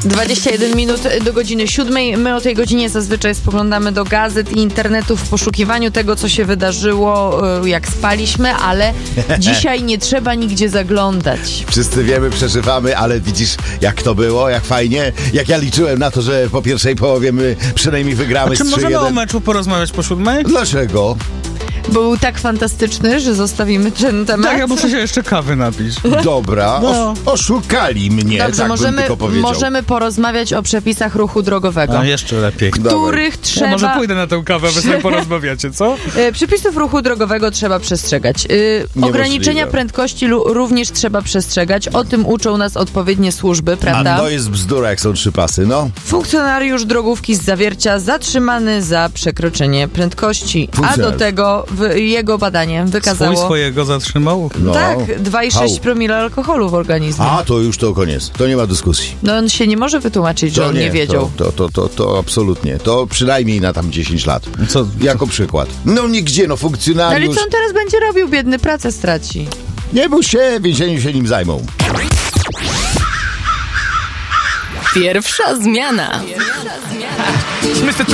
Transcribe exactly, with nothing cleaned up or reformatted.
dwadzieścia jeden minut do godziny siódmej. My o tej godzinie zazwyczaj spoglądamy do gazet i internetu w poszukiwaniu tego, co się wydarzyło, jak spaliśmy, ale dzisiaj nie trzeba nigdzie zaglądać. Wszyscy wiemy, przeżywamy, ale widzisz, jak to było, jak fajnie. Jak ja liczyłem na to, że po pierwszej połowie my przynajmniej wygramy. A czy z możemy trzy jeden. o meczu porozmawiać po siódmej? Dlaczego? Był tak fantastyczny, że zostawimy ten temat. Tak, ja muszę się jeszcze kawy napić. Dobra, No. os- oszukali mnie, Dobrze, tak możemy, bym tylko powiedział. możemy porozmawiać o przepisach ruchu drogowego. A jeszcze lepiej. Których trzeba... Ja może pójdę na tę kawę, a wy sobie porozmawiacie, co? Y, Przepisów ruchu drogowego trzeba przestrzegać. Y, ograniczenia prędkości lu- również trzeba przestrzegać. O tym uczą nas odpowiednie służby, prawda? A to jest bzdura, jak są trzy pasy, no. Funkcjonariusz drogówki z Zawiercia zatrzymany za przekroczenie prędkości. A do Funkcjonariusz. tego w, jego badanie wykazało... Swój swojego zatrzymał? no. Tak, dwa i sześć Au. promila alkoholu w organizmie. A, to już to koniec. To nie ma dyskusji. No on się nie może wytłumaczyć, że To on nie, wiedział. To, to, to, to, to absolutnie. To przynajmniej na tam dziesięć lat. Co? Jako przykład. No nigdzie, no Ale funkcjonariusz. co on teraz będzie robił, biedny? Pracę straci. Nie bój się, w więzieniu się nim zajmą. Pierwsza zmiana. mister